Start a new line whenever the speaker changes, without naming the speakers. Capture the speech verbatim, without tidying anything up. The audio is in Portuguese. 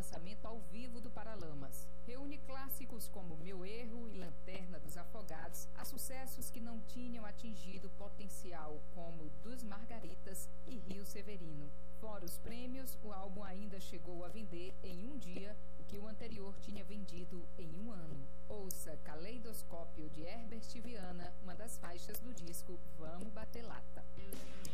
lançamento ao vivo do Paralamas. Reúne clássicos como Meu Erro e Lanterna dos Afogados, a sucessos que não tinham atingido potencial, como Dos Margaritas e Rio Severino. Fora os prêmios, o álbum ainda chegou a vender em um dia o que o anterior tinha vendido em um ano. Ouça Caleidoscópio de Herbert Viana, uma das faixas do disco Vamos Bater Lata.